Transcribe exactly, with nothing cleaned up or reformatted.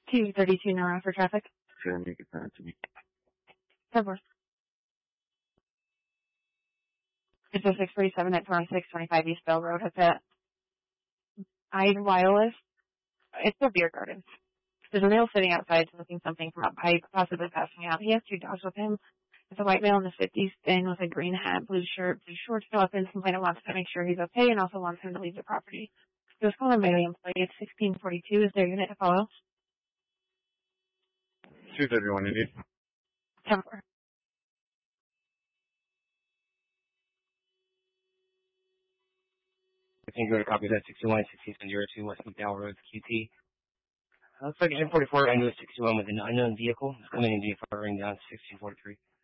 two thirty-two now for traffic. Sure, make it send it to me. Cover. It's a six forty-seven at twenty-six twenty-five East Bell Road. It's at Ide Wireless. It's a beer garden. There's a male sitting outside smoking something from a pipe, possibly passing out. He has two dogs with him. It's a white male in his fifties, thin with a green hat, blue shirt, blue shorts. No offense, complainant wants to make sure he's okay and also wants him to leave the property. He was calling by the employee. It's sixteen forty-two. Is there a unit to follow? two thirty-one, Indeed. ten four. I think go to copy that sixty-one sixty-seven oh two West McDowell Road, Q T. Uh, looks like M forty-four, I know sixty-one with an unknown vehicle. It's coming in firing down sixteen forty-three.